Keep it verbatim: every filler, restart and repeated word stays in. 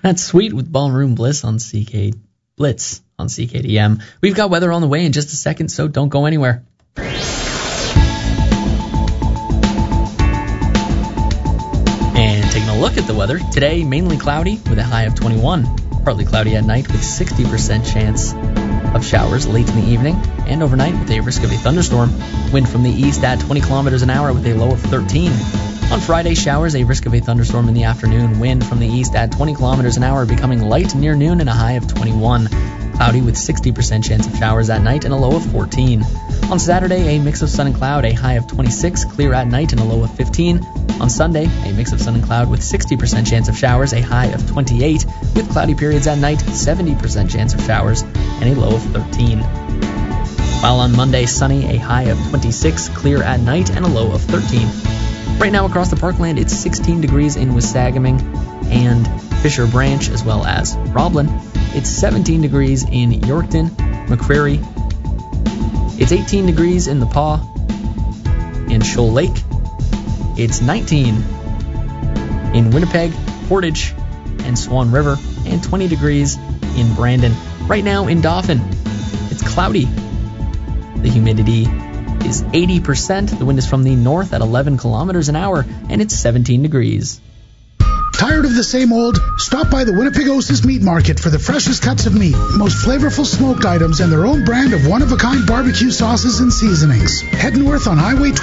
That's Sweet with Ballroom Bliss on C K Blitz on C K D M. We've got weather on the way in just a second, so don't go anywhere. And taking a look at the weather, today mainly cloudy with a high of twenty-one. Partly cloudy at night with sixty percent chance of showers late in the evening, and overnight with a risk of a thunderstorm. Wind from the east at twenty kilometers an hour with a low of thirteen. On Friday, showers, a risk of a thunderstorm in the afternoon. Wind from the east at twenty kilometers an hour, becoming light near noon and a high of twenty-one. Cloudy with sixty percent chance of showers at night and a low of fourteen. On Saturday, a mix of sun and cloud, a high of twenty-six, clear at night and a low of fifteen. On Sunday, a mix of sun and cloud with sixty percent chance of showers, a high of twenty-eight, with cloudy periods at night, seventy percent chance of showers, and a low of thirteen. While on Monday, sunny, a high of twenty-six, clear at night, and a low of thirteen. Right now across the parkland, it's sixteen degrees in Wissagaming and Fisher Branch, as well as Roblin. It's seventeen degrees in Yorkton, McCreary. It's eighteen degrees in the Paw and Shoal Lake. It's nineteen in Winnipeg, Portage, and Swan River, and twenty degrees in Brandon. Right now in Dauphin, it's cloudy. The humidity is eighty percent. The wind is from the north at eleven kilometers an hour, and it's seventeen degrees. Tired of the same old? Stop by the Winnipegosis Meat Market for the freshest cuts of meat, most flavorful smoked items, and their own brand of one-of-a-kind barbecue sauces and seasonings. Head north on Highway